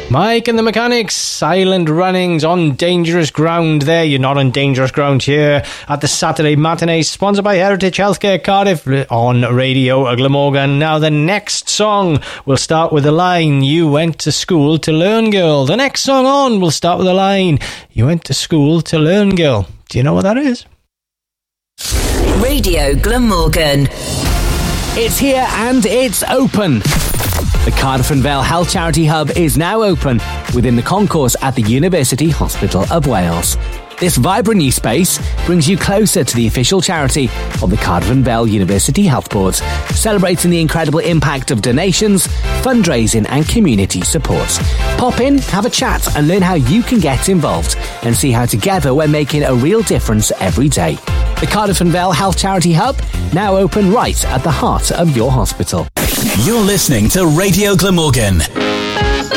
Mike and the Mechanics, Silent Runnings on dangerous ground there. You're not on dangerous ground here at the Saturday Matinee, sponsored by Heritage Healthcare Cardiff on Radio Glamorgan. Now the next song will start with the line, "You went to school to learn, girl." The next song on will start with the line, "You went to school to learn, girl." Do you know what that is? Radio Glamorgan. It's here and it's open. The Cardiff and Vale Health Charity Hub is now open within the concourse at the University Hospital of Wales. This vibrant new space brings you closer to the official charity of the Cardiff and Vale University Health Board, celebrating the incredible impact of donations, fundraising and community support. Pop in, have a chat and learn how you can get involved and see how together we're making a real difference every day. The Cardiff and Vale Health Charity Hub, now open right at the heart of your hospital. You're listening to Radio Glamorgan.